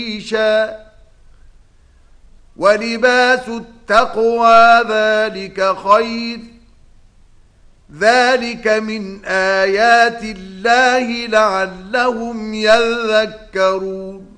عيشا ولباس التقوى ذلك خير ذلك من آيات الله لعلهم يذكرون